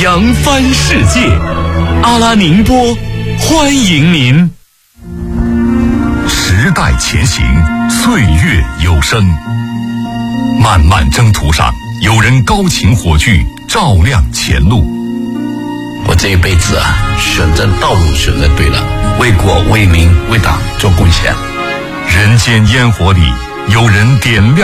扬帆世界，阿拉宁波欢迎您。时代前行，岁月有声，漫漫征途上，有人高擎火炬，照亮前路。 我这一辈子选择道路选择对了，为国为民为党做贡献。 人间烟火里，有人点亮